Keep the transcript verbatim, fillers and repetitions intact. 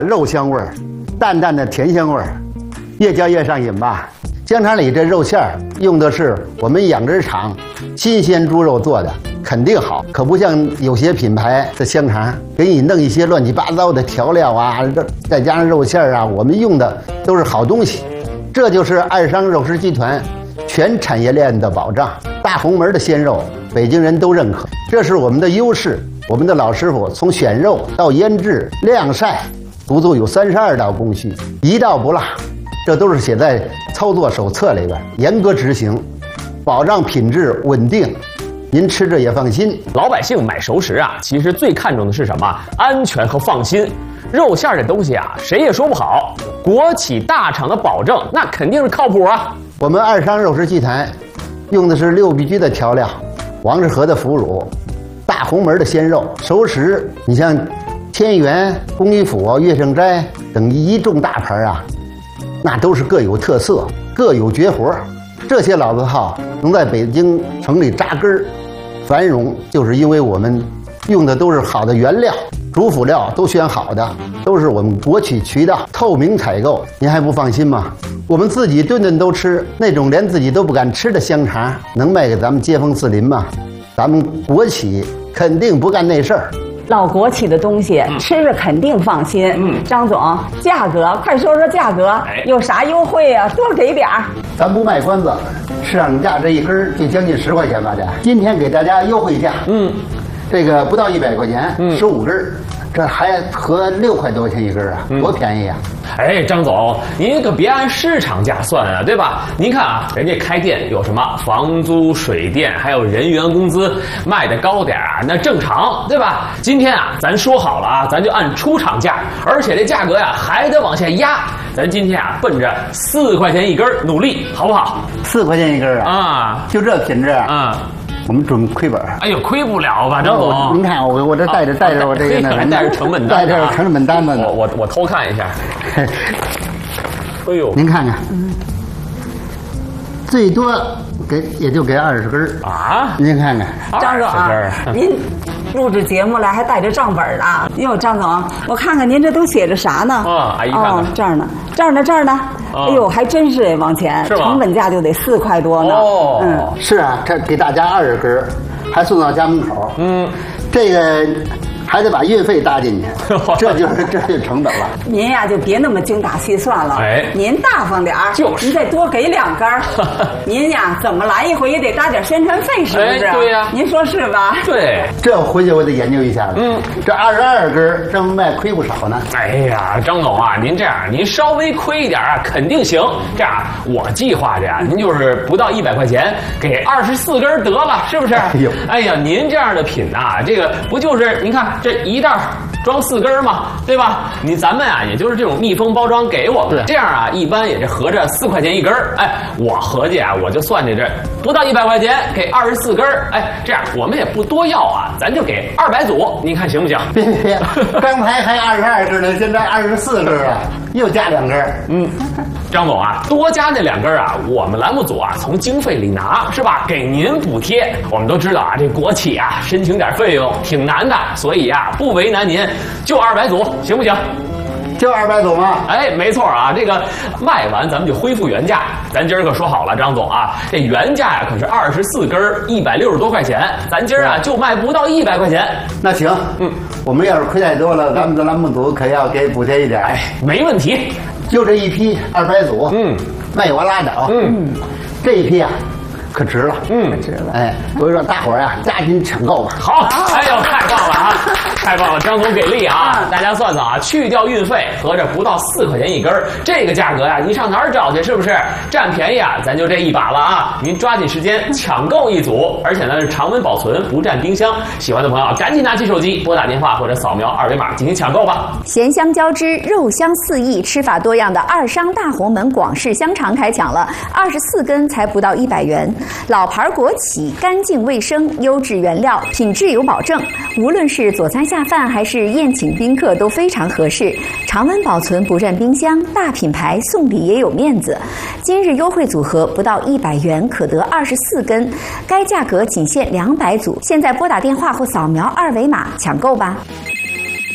肉香味儿，淡淡的甜香味儿，越嚼越上瘾吧。香肠里这肉馅儿用的是我们养殖场新鲜猪肉做的，肯定好，可不像有些品牌的香肠给你弄一些乱七八糟的调料啊，再加上肉馅儿啊，我们用的都是好东西。这就是爱商肉食集团全产业链的保障。大红门的鲜肉，北京人都认可，这是我们的优势。我们的老师傅从选肉到腌制、晾晒，足足有三十二道工序，一道不落。这都是写在操作手册里边，严格执行，保障品质稳定，您吃着也放心。 老百姓买熟食啊，其实最看重的是什么？安全和放心。肉馅这东西啊，谁也说不好。国企大厂的保证，那肯定是靠谱啊。 我们爱商肉食集团用的是六必居的调料，王致和的腐乳，大红门的鲜肉。熟食，你像天元、公益府、乐盛斋等一众大牌啊，那都是各有特色，各有绝活。这些老字号能在北京城里扎根儿繁荣，就是因为我们用的都是好的原料，主辅料都选好的，都是我们国企渠道透明采购。您还不放心吗？我们自己顿顿都吃，那种连自己都不敢吃的香肠，能卖给咱们街坊四邻吗？咱们国企肯定不干那事儿。 老国企的东西吃着肯定放心。嗯，张总，价格快说说价格， 哎、 有啥优惠啊？多给点儿。 咱不卖关子，市场价这一根就将近十块钱吧，这今天给大家优惠价。嗯，这个不到一百块钱，十五根，这还合六块多钱一根啊，多便宜啊！ 哎，张总，您可别按市场价算啊，对吧？您看啊，人家开店有什么房租、水电，还有人员工资，卖的高点啊，那正常，对吧？今天啊，咱说好了啊，咱就按出厂价，而且这价格呀还得往下压。咱今天啊，奔着四块钱一根努力，好不好？ 四块钱一根啊！ 啊， 就这品质啊！我们准亏本。 哎呦，亏不了吧，张总？ 您看我我这带着带着我这个那还带着成本单， 带着成本单子呢。 我我我偷看一下。哎呦， 您看看，最多给也就给二十根啊！ 您看看， 张总啊，您录制节目来还带着账本呢。哟，张总，我看看您这都写着啥呢？ 啊，阿姨看看， 哦，这儿呢，这儿呢，这儿呢。哎呦，还真是往前，成本价就得四块多呢。 哦， 嗯， 是啊，这给大家二十根，还送到家门口。嗯，这个还得把运费搭进去，这就是这就是成本了。 您呀就别那么精打细算了， 哎， 您大方点儿， 就是您再多给两根儿。您呀怎么来一回也得搭点宣传费，是不是？ 哎、对呀、啊， 您说是吧？ 对， 这回去我得研究一下了。嗯，这二十二根这么卖亏不少呢。 哎呀，张总啊，您这样您稍微亏一点啊，肯定行。这样我计划着呀，您就是不到一百块钱给二十四根得了，是不是？哎呦，哎呀，您这样的品呐，这个不就是您看这一袋装四根嘛，对吧？你咱们啊，也就是这种密封包装给我们，这样啊，一般也是合着四块钱一根。哎，我合计啊，我就算计这不到一百块钱给二十四根。哎，这样我们也不多要啊，咱就给二百组，您看行不行？ 别别别，刚才还二十二根呢，现在二十四根啊，又加两根。 嗯，张总啊，多加那两根啊，我们栏目组啊从经费里拿，是吧？给您补贴。我们都知道啊，这国企啊申请点费用挺难的，所以啊不为难您，就二百组，行不行？ 就二百组吗？ 哎，没错啊，这个卖完咱们就恢复原价。咱今儿可说好了，张总啊，这原价呀可是二十四根一百六十多块钱，咱今儿啊就卖不到一百块钱。 那行，嗯，我们要是亏太多了，咱们的栏目组可要给补贴一点。 哎，没问题， 就这一批二百组，嗯，卖完拉倒。嗯，这一批啊。可值了，嗯，值了，哎，所以说大伙儿呀，加紧抢购吧。 好，哎呦，太棒了啊，太棒了，张总给力啊！大家算算啊，去掉运费，合着不到四块钱一根，这个价格呀，你上哪儿找去？是不是占便宜啊？咱就这一把了啊！您抓紧时间抢购一组，而且呢是常温保存，不占冰箱。喜欢的朋友赶紧拿起手机拨打电话或者扫描二维码进行抢购吧。 咸香交织，肉香四溢，吃法多样的二商大红门广式香肠开抢了，二十四根才不到一百元。老牌国企，干净卫生，优质原料，品质有保证。无论是佐餐下饭还是宴请宾客都非常合适。常温保存，不占冰箱，大品牌送礼也有面子。今日优惠组合不到一百元可得二十四根，该价格仅限两百组。现在拨打电话或扫描二维码抢购吧。